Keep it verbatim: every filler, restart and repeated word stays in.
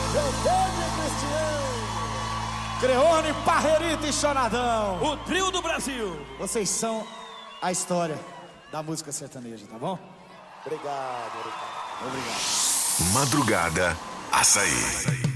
Creone, Parrerito e Choradão. O trio do Brasil. Vocês são a história da música sertaneja, tá bom? Obrigado, obrigado. Obrigado. Madrugada Açaí.